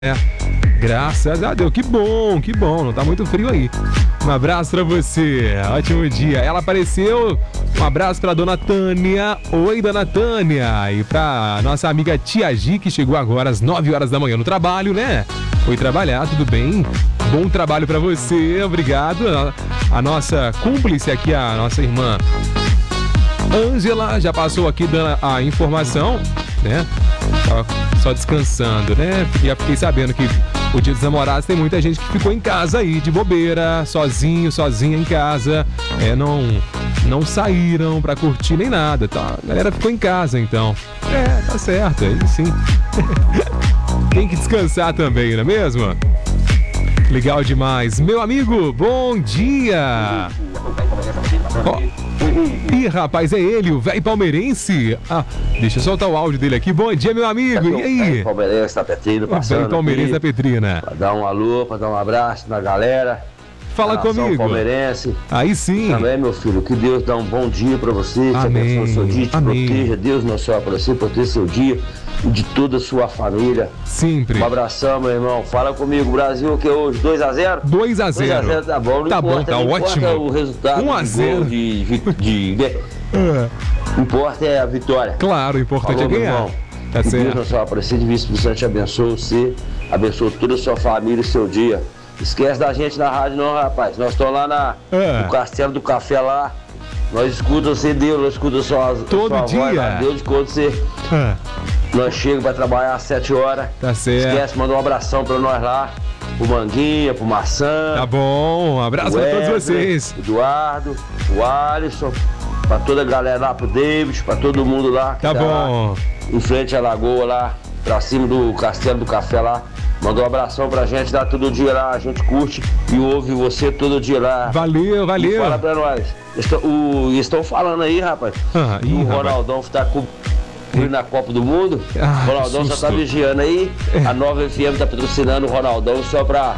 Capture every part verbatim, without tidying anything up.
É, graças a Deus, que bom, que bom, não tá muito frio aí. Um abraço pra você, ótimo dia. Ela apareceu, um abraço pra dona Tânia. Oi, dona Tânia. E pra nossa amiga Tia Gi, que chegou agora às nove horas da manhã no trabalho, né? Foi trabalhar, tudo bem? Bom trabalho pra você, obrigado. A nossa cúmplice aqui, a nossa irmã Ângela, já passou aqui dando a informação, né? Tava só descansando, né? Já fiquei sabendo que o Dia dos Namorados tem muita gente que ficou em casa aí, de bobeira, sozinho, sozinha em casa. É, não, não saíram pra curtir nem nada, tá? A galera ficou em casa, então. É, tá certo, aí sim. Tem que descansar também, não é mesmo? Legal demais. Meu amigo, bom dia! Oh. Ih, rapaz, é ele, o velho palmeirense. Ah, deixa eu soltar o áudio dele aqui. Bom dia, meu amigo. E aí? O palmeirense da Petrina, passando. O velho palmeirense aqui, da Petrina. Pra dar um alô, pra dar um abraço na galera. Fala comigo. Palmeirense. Aí sim. Também, meu filho, que Deus dá um bom dia pra você. Amém. Que abençoe o seu dia, te Amém. proteja. Deus não só pra você, proteja seu dia e de toda a sua família. Sempre. Um abração, meu irmão. Fala comigo, Brasil, que é hoje dois a zero? dois a zero. dois a zero tá bom, não tá importa, bom, tá não ótimo. Importa o resultado um a zero. de, de, de, de... É. Importa é a vitória. Claro, o importante Falou, é ganhar. irmão. Tá que certo. Deus, nosso Aparecido Divino Espírito Santo, te abençoe você, abençoe toda a sua família e seu dia. Esquece da gente na rádio não, rapaz. Nós estamos lá na, É. no Castelo do Café lá. Nós escutamos você, Deus, nós escutamos sua, Todo sua dia. voz lá, Deus de quando você. Ah, Nós chegamos para trabalhar às sete horas. tá certo. Esquece, manda um abração para nós lá. Pro Manguinha, pro Maçã. Tá bom, um abraço o pra todos Wesley, vocês. o Eduardo, o Alisson, pra toda a galera lá, pro David, pra todo mundo lá. que Tá bom. lá em frente à lagoa lá, pra cima do Castelo do Café lá. Mandou um abração pra gente lá todo dia lá, a gente curte e ouve você todo dia lá. Valeu, E valeu. fala pra nós. Estão, o, estão falando aí, rapaz. Ah, que ih, o rapaz. Ronaldão tá com na Copa do Mundo. Ah, o Ronaldão que só susto. tá vigiando aí. A Nova F M tá patrocinando o Ronaldão só pra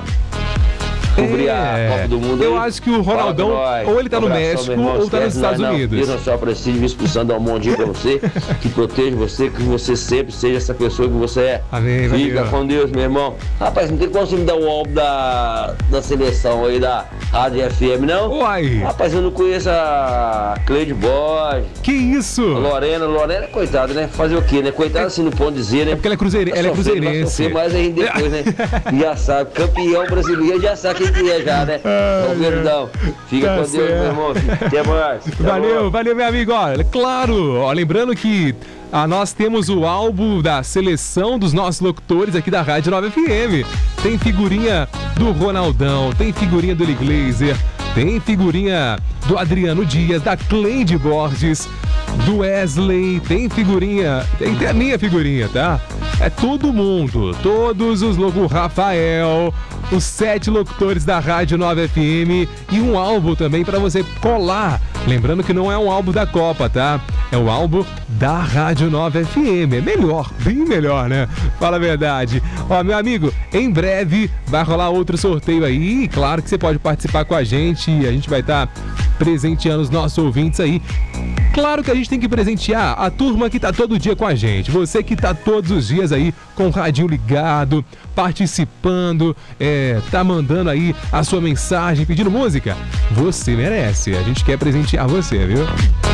cobrir É, a Copa do Mundo. eu aí. acho que o Fala Ronaldão, pra nós. ou ele tá no Abração, México, meu irmão. ou tá nos Esquece Estados nós não. Unidos. Deus não só prestígio, expulsando, dar um bom dia pra você, que proteja você, que você sempre seja essa pessoa que você é. Amém, Fica valeu. com Deus, meu irmão. Rapaz, não tem como você me dar um álbum da, da seleção aí da Rádio F M, não? Uai, Rapaz, eu não conheço a Cleide Borges, que isso? a Lorena. Lorena é coitada, né? Fazer o quê, né? Coitada assim, não pode dizer, né? É porque ela é, cruzeire... ela é Vai sofrer, vai cruzeirense. sofrer mais ainda depois, né? Já sabe, campeão brasileiro, já sabe quem que é já, né? Ai, Então, perdão. Fica tá com Deus, certo. meu irmão. Até mais. Até Valeu, mais. valeu, meu amigo. Olha, claro, ó, lembrando que ah, nós temos o álbum da seleção dos nossos locutores aqui da Rádio Nova F M. Tem figurinha do Ronaldão, tem figurinha do Eli Glazer, tem figurinha do Adriano Dias, da Cleide Borges, do Wesley, tem figurinha, tem, tem a minha figurinha, tá? É todo mundo, todos os locutores, Rafael, os sete locutores da Rádio Nova F M e um álbum também para você colar. Lembrando que não é um álbum da Copa, tá? É o álbum da Rádio Nova F M. É melhor, bem melhor, né? Fala a verdade. Ó, meu amigo, em breve vai rolar outro sorteio aí. Claro que você pode participar com a gente. A gente vai estar presenteando os nossos ouvintes aí. Claro que a gente tem que presentear a turma que tá todo dia com a gente. Você que tá todos os dias aí com o radinho ligado, participando, é, tá mandando aí a sua mensagem, pedindo música. Você merece. A gente quer presentear você, viu?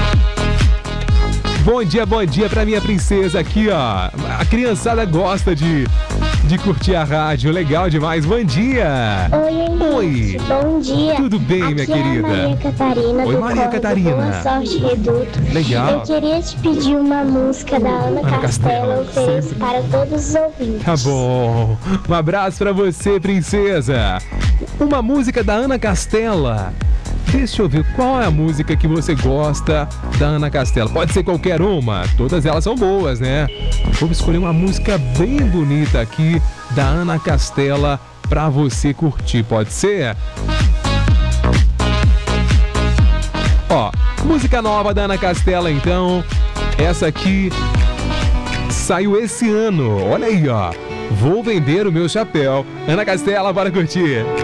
Bom dia, bom dia pra minha princesa aqui, ó. A criançada gosta de, de curtir a rádio. Legal demais. Bom dia. Oi, Henrique. Oi. Bom dia. Tudo bem, Aqui minha é querida? a Maria Catarina Oi, do Maria Córrego Catarina. Boa Sorte Reduto. Legal. Eu queria te pedir uma música da Ana, Ana Castela, Castela, ofereço sempre. para todos os ouvintes. Tá bom. Um abraço pra você, princesa. Uma música da Ana Castela. Deixa eu ver, qual é a música que você gosta da Ana Castela? Pode ser qualquer uma, todas elas são boas, né? Vou escolher uma música bem bonita aqui da Ana Castela pra você curtir, pode ser? Ó, música nova da Ana Castela então. Essa aqui saiu esse ano, olha aí, ó. Vou vender o meu chapéu. Ana Castela, bora curtir.